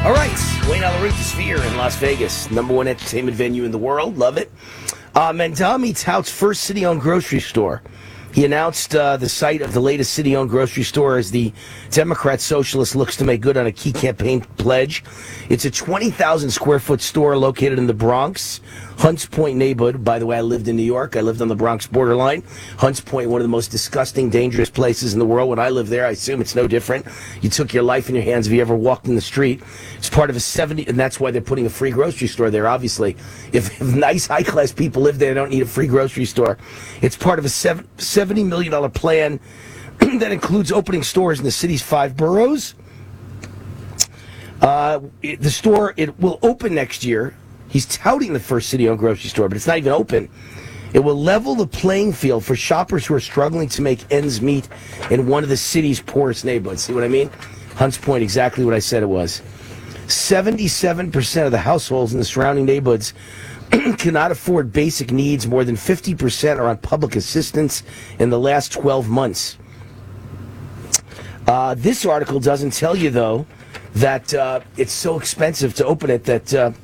All right, Wayne Allyn Sphere in Las Vegas, number one entertainment venue in the world. Love it. Mandami touts first city-owned grocery store. He announced the site of the latest city-owned grocery store as the Democrat Socialist looks to make good on a key campaign pledge. It's a 20,000 square foot store located in the Bronx, Hunts Point neighborhood. By the way, I lived in New York. I lived on the Bronx borderline. Hunts Point, one of the most disgusting, dangerous places in the world. When I lived there, I assume it's no different. You took your life in your hands if you ever walked in the street. It's part of a 70, and that's why they're putting a free grocery store there, obviously. If nice, high-class people live there, they don't need a free grocery store. It's part of a $70 million plan that includes opening stores in the city's 5 boroughs. The store, it will open next year. He's touting the first city-owned grocery store, but it's not even open. It will level the playing field for shoppers who are struggling to make ends meet in one of the city's poorest neighborhoods. See what I mean? Hunts Point, exactly what I said it was. 77% of the households in the surrounding neighborhoods cannot afford basic needs. More than 50% are on public assistance in the last 12 months. This article doesn't tell you, though, that it's so expensive to open it that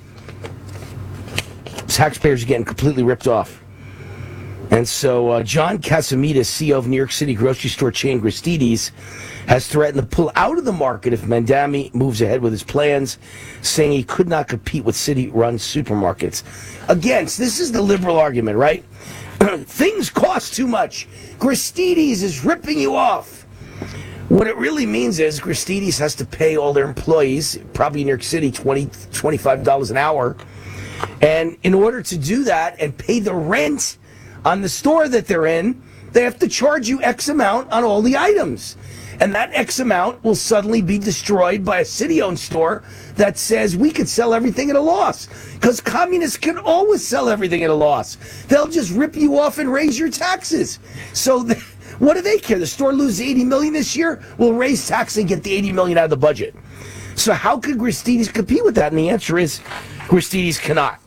taxpayers are getting completely ripped off. And so John Casamidas, CEO of New York City grocery store chain Gristedes, has threatened to pull out of the market if Mandami moves ahead with his plans, saying he could not compete with city-run supermarkets. Again, this is the liberal argument, right? Things cost too much. Gristedes is ripping you off. What it really means is Gristedes has to pay all their employees, probably in New York City, $25 an hour. And in order to do that and pay the rent on the store that they're in, they have to charge you X amount on all the items. And that X amount will suddenly be destroyed by a city-owned store that says we could sell everything at a loss. Because communists can always sell everything at a loss. They'll just rip you off and raise your taxes. So what do they care? The store loses $80 million this year? We'll raise taxes and get the $80 million out of the budget. So how could Gristedes compete with that? And the answer is Gristedes cannot.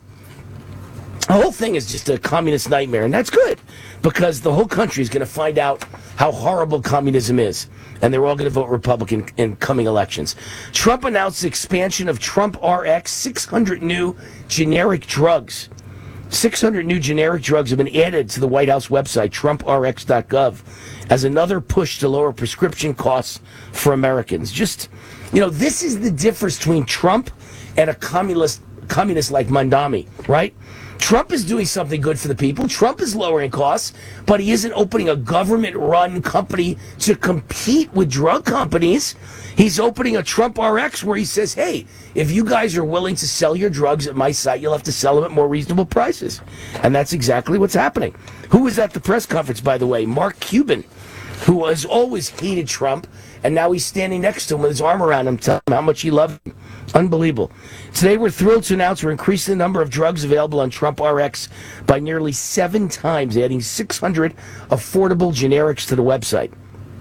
The whole thing is just a communist nightmare, and that's good, because the whole country is going to find out how horrible communism is, and they're all going to vote Republican in coming elections. Trump announced the expansion of Trump RX, 600 new generic drugs. 600 new generic drugs have been added to the White House website, TrumpRx.gov, as another push to lower prescription costs for Americans. Just, this is the difference between Trump and a communist like Mandami, right? Trump is doing something good for the people. Trump is lowering costs, but he isn't opening a government-run company to compete with drug companies. He's opening a Trump RX where he says, hey, if you guys are willing to sell your drugs at my site, you'll have to sell them at more reasonable prices. And that's exactly what's happening. Who was at the press conference, by the way? Mark Cuban, who has always hated Trump, and now he's standing next to him with his arm around him, telling him how much he loved him. Unbelievable. Today, we're thrilled to announce we're increasing the number of drugs available on Trump RX by nearly 7 times, adding 600 affordable generics to the website.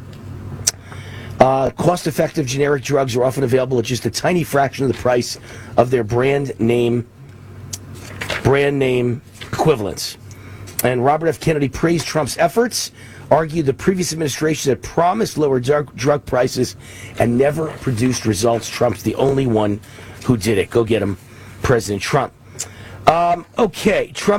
Cost-effective generic drugs are often available at just a tiny fraction of the price of their brand name equivalents. And Robert F. Kennedy praised Trump's efforts, argued the previous administration had promised lower drug prices and never produced results. Trump's the only one who did it. Go get him, President Trump. Okay, Trump